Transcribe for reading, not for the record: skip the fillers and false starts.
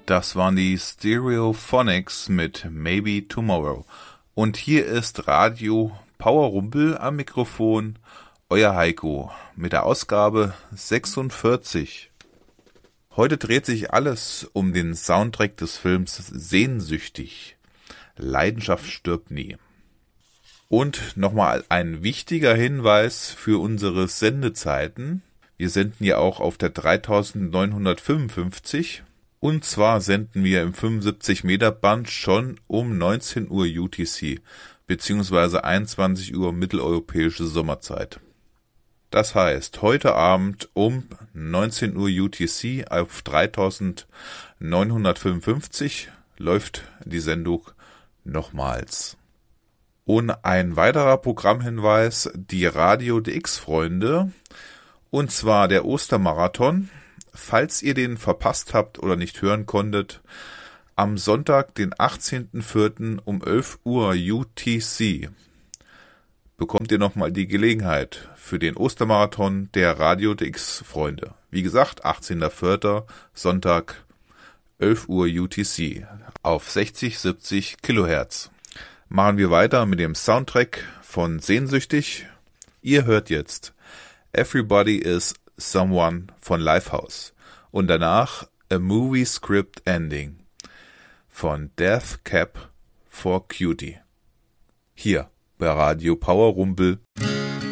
Das waren die Stereophonics mit Maybe Tomorrow. Und hier ist Radio Powerrumpel am Mikrofon, euer Heiko, mit der Ausgabe 46. Heute dreht sich alles um den Soundtrack des Films Sehnsüchtig. Leidenschaft stirbt nie. Und nochmal ein wichtiger Hinweis für unsere Sendezeiten. Wir senden ja auch auf der 3955. Und zwar senden wir im 75 Meter Band schon um 19 Uhr UTC, beziehungsweise 21 Uhr mitteleuropäische Sommerzeit. Das heißt, heute Abend um 19 Uhr UTC auf 3955 läuft die Sendung nochmals. Und ein weiterer Programmhinweis, die Radio DX-Freunde, und zwar der Ostermarathon. Falls ihr den verpasst habt oder nicht hören konntet, am Sonntag, den 18.04. um 11 Uhr UTC bekommt ihr nochmal die Gelegenheit für den Ostermarathon der Radio DX-Freunde. Wie gesagt, 18.04. Sonntag, 11 Uhr UTC auf 60-70 Kilohertz. Machen wir weiter mit dem Soundtrack von Sehnsüchtig. Ihr hört jetzt Everybody is Someone von Lifehouse und danach A Movie Script Ending von Death Cab for Cutie. Hier bei Radio Powerrumpel.